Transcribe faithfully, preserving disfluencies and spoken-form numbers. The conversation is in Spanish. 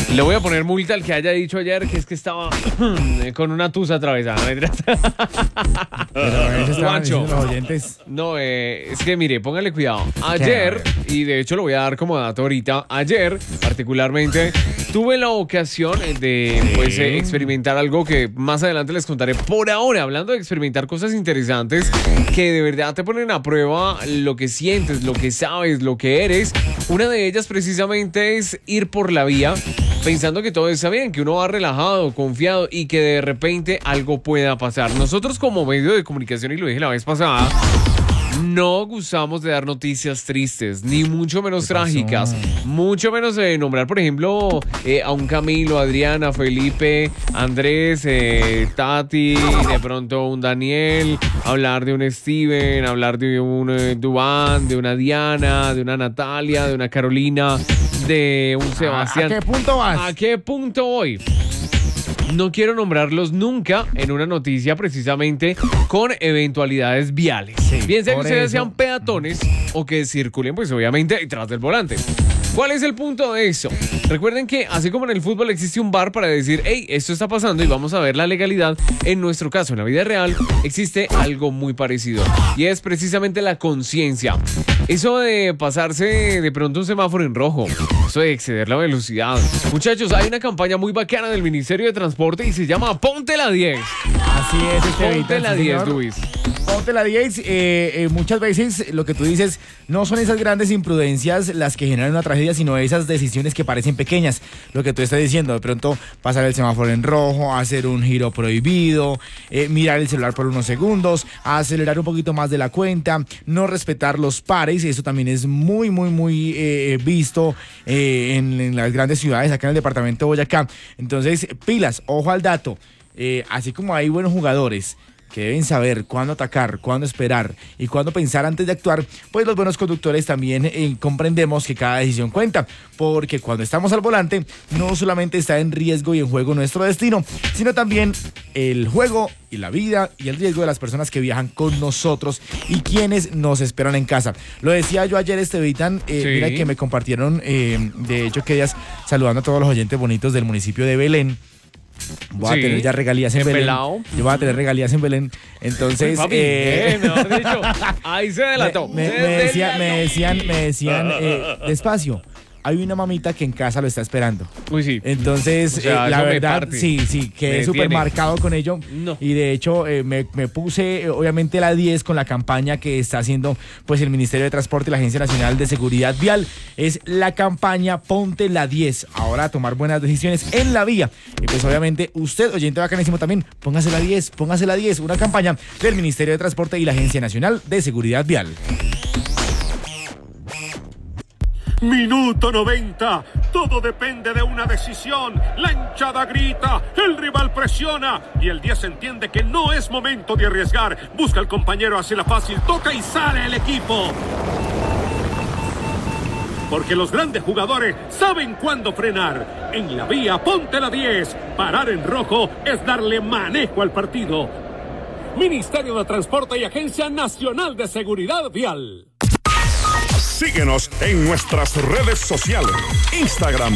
Le voy a poner multa al que haya dicho ayer que es que estaba con una tusa atravesada. Pero eso estaban Juancho. diciendo los oyentes. No, eh, es que mire, póngale cuidado. Ayer, y de hecho lo voy a dar como dato ahorita, ayer particularmente tuve la ocasión de pues, eh, experimentar algo que más adelante les contaré. Por ahora, hablando de experimentar cosas interesantes que de verdad te ponen a prueba lo que sientes, lo que sabes, lo que eres. Una de ellas precisamente es ir por la vía pensando que todo está bien, que uno va relajado, confiado y que de repente algo pueda pasar. Nosotros como medio de comunicación, y lo dije la vez pasada, no gustamos de dar noticias tristes, ni mucho menos trágicas, mucho menos de nombrar, por ejemplo, eh, a un Camilo, Adriana, Felipe, Andrés, eh, Tati, de pronto un Daniel, hablar de un Steven, hablar de un eh, Duván, de una Diana, de una Natalia, de una Carolina, de un Sebastián. ¿A qué punto vas? ¿A qué punto voy? No quiero nombrarlos nunca en una noticia precisamente con eventualidades viales. Sí, Bien sea que por ustedes eso. sean peatones o que circulen, pues obviamente, detrás del volante. ¿Cuál es el punto de eso? Recuerden que así como en el fútbol existe un V A R para decir, hey, esto está pasando y vamos a ver la legalidad, en nuestro caso, en la vida real, existe algo muy parecido y es precisamente la conciencia. Eso de pasarse de pronto un semáforo en rojo, eso de exceder la velocidad. Muchachos, hay una campaña muy bacana del Ministerio de Transporte y se llama Ponte la diez. Así es, Estevita, Ponte la sí, diez, señor. Luis. Ponte la diez. Eh, eh, muchas veces lo que tú dices no son esas grandes imprudencias las que generan una tragedia, sino esas decisiones que parecen pequeñas. Lo que tú estás diciendo, de pronto pasar el semáforo en rojo, hacer un giro prohibido, eh, mirar el celular por unos segundos, acelerar un poquito más de la cuenta, no respetar los pares. Eso también es muy, muy, muy eh, visto eh, en, en las grandes ciudades, acá en el departamento de Boyacá. Entonces, pilas, ojo al dato. Eh, así como hay buenos jugadores que deben saber cuándo atacar, cuándo esperar y cuándo pensar antes de actuar, pues los buenos conductores también eh, comprendemos que cada decisión cuenta, porque cuando estamos al volante no solamente está en riesgo y en juego nuestro destino, sino también el juego y la vida y el riesgo de las personas que viajan con nosotros y quienes nos esperan en casa. Lo decía yo ayer, Estevitan, eh, Sí. mira que me compartieron, eh, de hecho, que ellas saludando a todos los oyentes bonitos del municipio de Belén. Voy Sí. a tener ya regalías en, En Belén. Pelao. Yo voy a tener regalías en Belén. Entonces, Papi, eh, eh, mejor dicho, ahí se delató. me, Se me decía- delató. me decían, me decían, eh, despacio. Hay una mamita que en casa lo está esperando. Uy, sí. Entonces, O sea, eh, la eso me verdad, parte. sí, sí, Me quedé súper detiene. marcado con ello. No. Y de hecho, eh, me, me puse, eh, obviamente, la diez con la campaña que está haciendo pues el Ministerio de Transporte y la Agencia Nacional de Seguridad Vial. Es la campaña Ponte la diez. Ahora a tomar buenas decisiones en la vía. Y pues, obviamente, usted, oyente bacanísimo también, póngase la diez, póngase la diez. Una campaña del Ministerio de Transporte y la Agencia Nacional de Seguridad Vial. Minuto noventa. Todo depende de una decisión. La hinchada grita, el rival presiona y el diez entiende que no es momento de arriesgar. Busca al compañero, hace la fácil, toca y sale el equipo. Porque los grandes jugadores saben cuándo frenar. En la vía, ponte la diez. Parar en rojo es darle manejo al partido. Ministerio de Transporte y Agencia Nacional de Seguridad Vial. Síguenos en nuestras redes sociales. Instagram,